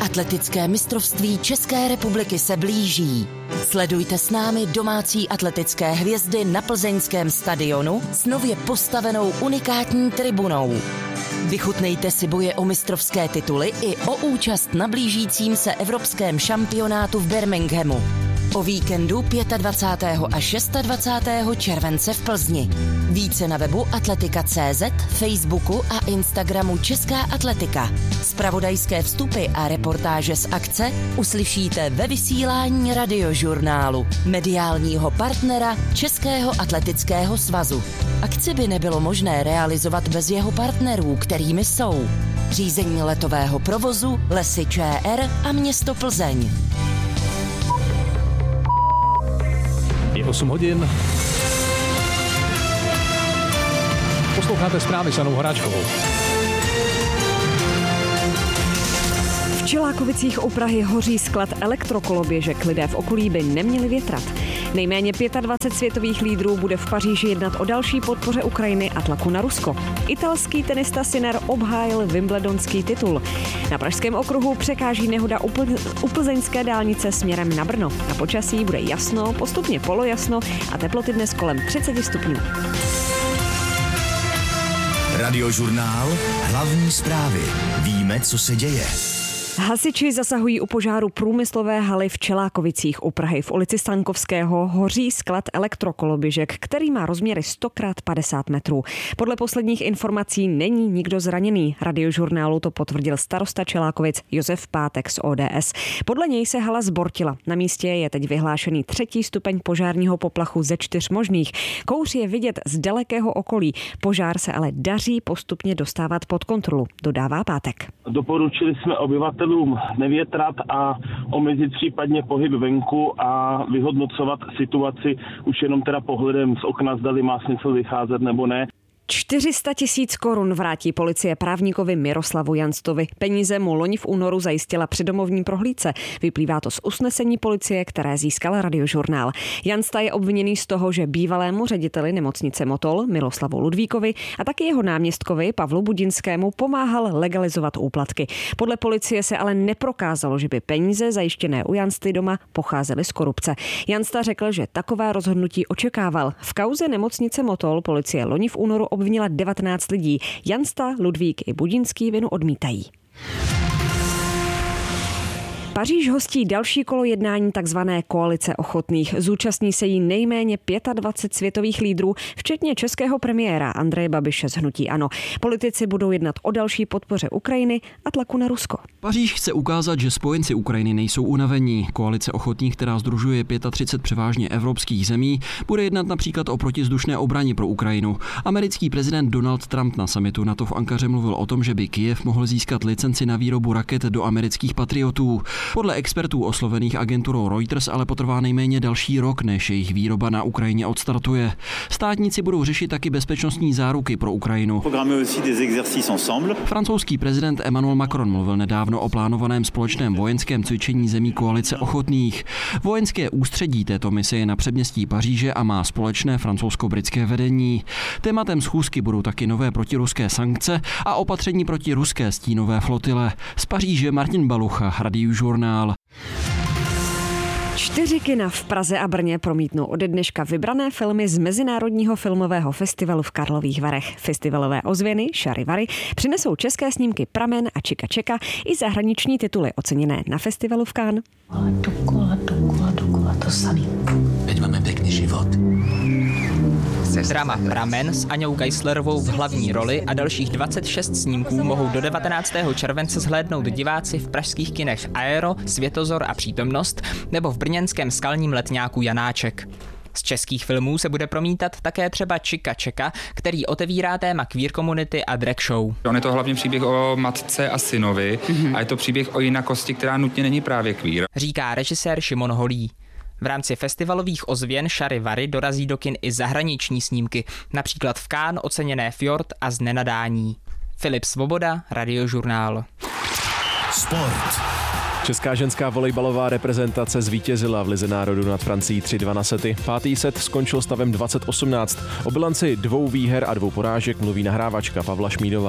Atletické mistrovství České republiky se blíží. Sledujte s námi domácí atletické hvězdy na plzeňském stadionu s nově postavenou unikátní tribunou. Vychutnejte si boje o mistrovské tituly i o účast na blížícím se evropském šampionátu v Birminghamu. O víkendu 25. a 26. července v Plzni. Více na webu atletika.cz, Facebooku a Instagramu Česká atletika. Zpravodajské vstupy a reportáže z akce uslyšíte ve vysílání Radiožurnálu, mediálního partnera Českého atletického svazu. Akci by nebylo možné realizovat bez jeho partnerů, kterými jsou řízení letového provozu, Lesy ČR a město Plzeň. Je 8 hodin. Posloucháte zprávy s Janou Horáčkovou. V Čelákovicích u Prahy hoří sklad elektrokoloběžek. Lidé v okolí by neměli větrat. Nejméně 25 světových lídrů bude v Paříži jednat o další podpoře Ukrajiny a tlaku na Rusko. Italský tenista Sinner obhájil wimbledonský titul. Na Pražském okruhu překáží nehoda u plzeňské dálnice směrem na Brno. Na počasí bude jasno, postupně polojasno a teploty dnes kolem 30 stupňů. Radiožurnál, hlavní zprávy. Víme, co se děje. Hasiči zasahují u požáru průmyslové haly v Čelákovicích u Prahy. V ulici Stankovského hoří sklad elektrokoloběžek, který má rozměry 100x50 metrů. Podle posledních informací není nikdo zraněný. Radiožurnálu to potvrdil starosta Čelákovic Josef Pátek z ODS. Podle něj se hala zbortila. Na místě je teď vyhlášený 3. stupeň požárního poplachu ze 4 možných. Kouř je vidět z dalekého okolí. Požár se ale daří postupně dostávat pod kontrolu, dodává Pátek. Doporučili jsme obyvatelům nevětrat a omezit případně pohyb venku a vyhodnocovat situaci už jenom teda pohledem z okna, zdali má smysl vycházet nebo ne. 400 000 korun vrátí policie právníkovi Miroslavu Janstovi. Peníze mu loni v únoru zajistila při domovní prohlídce. Vyplývá to z usnesení policie, které získal Radiožurnál. Jansta je obviněný z toho, že bývalému řediteli nemocnice Motol Miloslavu Ludvíkovi a taky jeho náměstkovi Pavlu Budinskému pomáhal legalizovat úplatky. Podle policie se ale neprokázalo, že by peníze zajištěné u Jansty doma pocházely z korupce. Jansta řekl, že takové rozhodnutí očekával. V kauze nemocnice Motol policie loni v únoru obvinila 19 lidí. Jansta, Ludvík i Budinský vinu odmítají. Paříž hostí další kolo jednání takzvané koalice ochotných. Zúčastní se jí nejméně 25 světových lídrů, včetně českého premiéra Andreje Babiše z hnutí ANO. Politici budou jednat o další podpoře Ukrajiny a tlaku na Rusko. Paříž chce ukázat, že spojenci Ukrajiny nejsou unavení. Koalice ochotných, která sdružuje 35 převážně evropských zemí, bude jednat například o protizdušné obraně pro Ukrajinu. Americký prezident Donald Trump na summitu NATO v Ankaře mluvil o tom, že by Kyjev mohl získat licenci na výrobu raket do amerických Patriotů. Podle expertů oslovených agenturou Reuters ale potrvá nejméně další rok, než jejich výroba na Ukrajině odstartuje. Státníci budou řešit taky bezpečnostní záruky pro Ukrajinu. Francouzský prezident Emmanuel Macron mluvil nedávno o plánovaném společném vojenském cvičení zemí koalice ochotných. Vojenské ústředí této mise je na předměstí Paříže a má společné francouzsko-britské vedení. Tématem schůzky budou taky nové protiruské sankce a opatření proti ruské stínové flotile. Z Paříže Martin Balucha, Radiožurnál. 4 kina v Praze a Brně promítnou ode dneška vybrané filmy z Mezinárodního filmového festivalu v Karlových Varech. Festivalové ozvěny Šarivary přinesou české snímky Pramen a Čika Čeka i zahraniční tituly oceněné na festivalu v Cannes. Dokola, to samý. Teď máme pěkný život. Drama Pramen s Aňou Geislerovou v hlavní roli a dalších 26 snímků mohou do 19. července zhlédnout diváci v pražských kinech Aero, Světozor a Přítomnost nebo v brněnském skalním letňáku Janáček. Z českých filmů se bude promítat také třeba Čika Čeka, který otevírá téma queer komunity a drag show. On je to hlavně příběh o matce a synovi a je to příběh o jinakosti, která nutně není právě queer. Říká režisér Šimon Holý. V rámci festivalových ozvěn Šarivary dorazí do kin i zahraniční snímky, například v Cannes oceněné Fjord a Z nenadání. Filip Svoboda, Radiožurnál. Sport. Česká ženská volejbalová reprezentace zvítězila v Lize národů nad Francií 3-2 na sety. 5. set skončil stavem 20-18. O bilanci 2 výher a 2 porážek mluví nahrávačka Pavla Šmídová.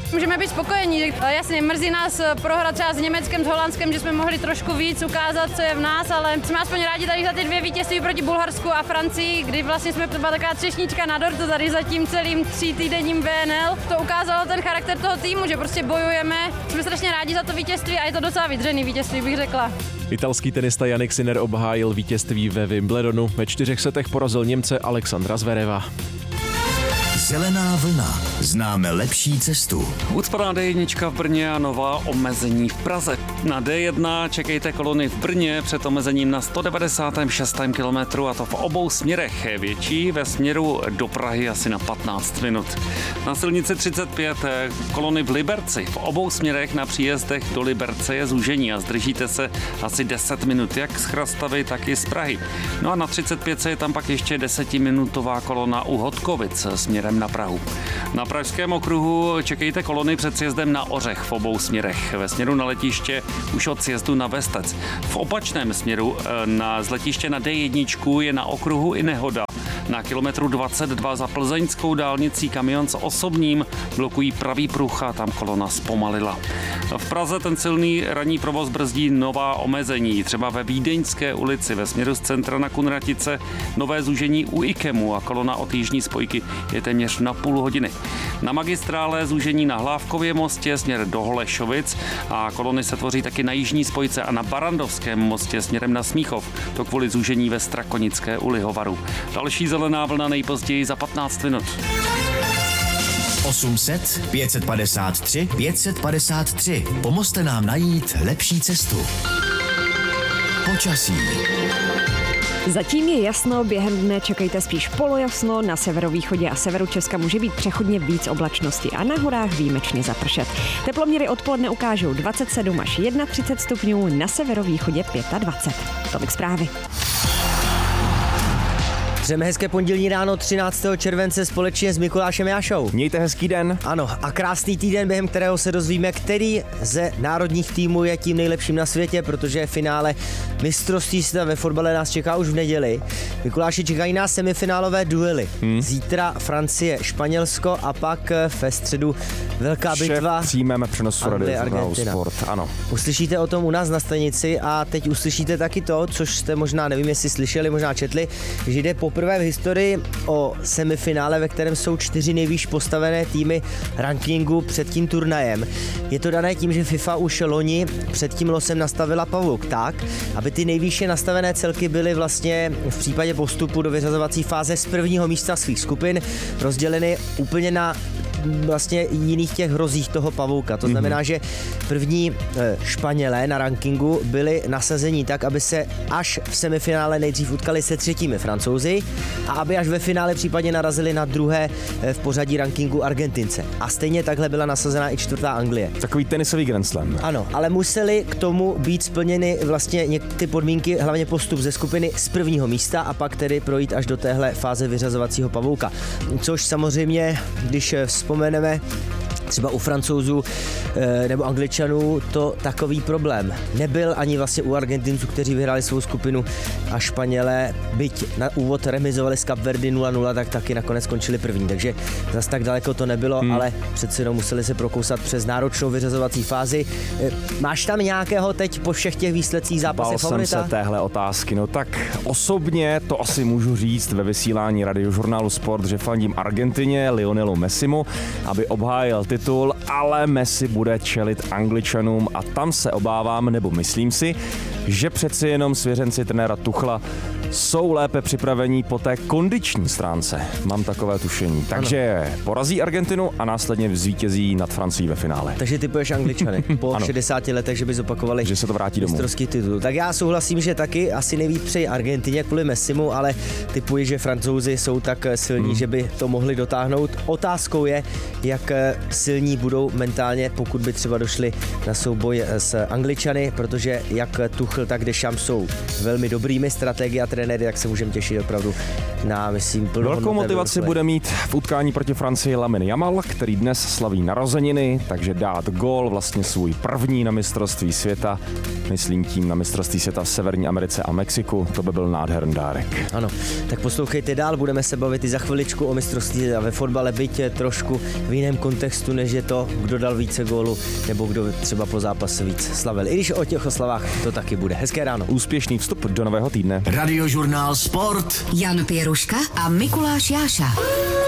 Můžeme být spokojení. Jasně, mrzí nás prohra třeba s Německem, s Holandskem, že jsme mohli trošku víc ukázat, co je v nás, ale jsme aspoň rádi tady za ty 2 vítězství proti Bulharsku a Francii, kdy vlastně jsme byla taková třešnička na dortu tady za tím celým 3týdenním VNL. To ukázalo ten charakter toho týmu, že prostě bojujeme. Jsme strašně rádi za to vítězství a je to docela vydřený vítězství, bych řekla. Italský tenista Jannik Sinner obhájil vítězství ve Wimbledonu. Ve 4 setech porazil Němce Alexandra Zvereva. Zelená vlna. Známe lepší cestu. Ucpaná D1 v Brně a nová omezení v Praze. Na D1 čekejte kolony v Brně před omezením na 196. kilometru a to v obou směrech. Větší ve směru do Prahy asi na 15 minut. Na silnici 35 kolony v Liberci. V obou směrech na příjezdech do Liberce je zúžení a zdržíte se asi 10 minut, jak z Chrastavy, tak i z Prahy. No a na 35 je tam pak ještě 10minutová kolona u Hodkovic směrem na Prahu. Na pražském okruhu čekejte kolony před sjezdem na Ořech v obou směrech. Ve směru na letiště už od sjezdu na Vestec. V opačném směru z letiště na D1 je na okruhu i nehoda. Na kilometru 22 za plzeňskou dálnicí kamion s osobním blokují pravý pruh a tam kolona zpomalila. V Praze ten silný ranní provoz brzdí nová omezení. Třeba ve Vídeňské ulici ve směru z centra na Kunratice nové zúžení u Ikemu a kolona od jižní spojky je téměř na půl hodiny. Na magistrále zúžení na Hlávkově mostě směr do Holešovic a kolony se tvoří taky na jižní spojce a na Barandovském mostě směrem na Smíchov. To kvůli zúžení ve Strakonické u Lihovaru. Další zelená vlna nejpozději za 15 minut. 800 553 553. Pomozte nám najít lepší cestu. Počasí. Zatím je jasno, během dne čekejte spíš polojasno, na severovýchodě a severu Česka může být přechodně víc oblačnosti a na horách výjimečně zapršet. Teploměry odpoledne ukážou 27 až 31 stupňů, na severovýchodě 25. Tolik zprávy. Přejeme hezké pondělní ráno 13. července společně s Mikulášem Jášou. Mějte hezký den. Ano, a krásný týden, během kterého se dozvíme, který ze národních týmů je tím nejlepším na světě, protože finále mistrovství světa ve fotbale nás čeká už v neděli. Mikuláši, čekají nás semifinálové duely. Zítra Francie, Španělsko a pak ve středu velká bitva. Přijmeme přenosu Radiožurnálu Sport, ano. Uslyšíte o tom u nás na stanici a teď uslyšíte taky to, což jste možná, nevím, jestli slyšeli, možná četli, že jde poprvé v historii o semifinále, ve kterém jsou 4 nejvýš postavené týmy rankingu před tím turnajem. Je to dané tím, že FIFA už loni před tím losem nastavila pavouk tak, aby ty nejvýše nastavené celky byly vlastně v případě postupu do vyřazovací fáze z prvního místa svých skupin rozděleny úplně na vlastně jiných těch hrozích toho pavouka. To znamená, že první Španělé na rankingu byli nasazení tak, aby se až v semifinále nejdřív utkali se 3. Francouzi a aby až ve finále případně narazili na druhé v pořadí rankingu Argentince. A stejně takhle byla nasazena i 4. Anglie. Takový tenisový Grand Slam. Ano, ale museli k tomu být splněny vlastně ty podmínky, hlavně postup ze skupiny z prvního místa a pak tedy projít až do téhle fáze vyřazovacího pavouka. Což samozřejmě, když vzpomeneme třeba u Francouzů nebo Angličanů, to takový problém nebyl ani vlastně u Argentinců, kteří vyhráli svou skupinu, a Španělé, byť na úvod remizovali s Kapverdy 0-0, tak taky nakonec skončili první, takže zas tak daleko to nebylo, ale přece jenom museli se prokousat přes náročnou vyřazovací fázi. Máš tam nějakého teď po všech těch výsledcích zápasů favorita? Jsem se téhle otázky, no tak osobně to asi můžu říct ve vysílání Radiožurnálu Sport, že fandím Argentině, Lionelu Messimu, aby obhájil titul, ale Messi bude čelit Angličanům a tam se obávám, nebo myslím si, že přeci jenom svěřenci trenéra Tuchla jsou lépe připravení po té kondiční stránce. Mám takové tušení. Takže porazí Argentinu a následně zvítězí nad Francií ve finále. Takže typuješ Angličany po 60 letech, že by zopakovali, že se to vrátí domů. Mistrovský titul. Tak já souhlasím, že taky asi nejvíc přeji Argentině kvůli Messimu, ale typuji, že Francouzi jsou tak silní, že by to mohli dotáhnout. Otázkou je, jak silní budou mentálně, pokud by třeba došli na souboj s Angličany, protože jak Tuchl, tak Deschamps jsou velmi dobrými strategy a trenéry, tak se můžeme těšit opravdu na, myslím, plnohodnotné. Velkou motivaci bude mít v utkání proti Francii Lamine Yamal, který dnes slaví narozeniny, takže dát gól, vlastně svůj první na mistrovství světa, myslím tím na mistrovství světa v Severní Americe a Mexiku, to by byl nádherný dárek. Ano, tak poslouchejte dál, budeme se bavit i za chviličku o mistrovství a ve fotbale, byť trošku v jiném kontextu, než je to, kdo dal více gólů, nebo kdo třeba po zápase víc slavil. I když o těch oslavách to taky bude. Hezké ráno. Úspěšný vstup do nového týdne. Radiožurnál Sport. Jan Pěruška a Mikuláš Jáša.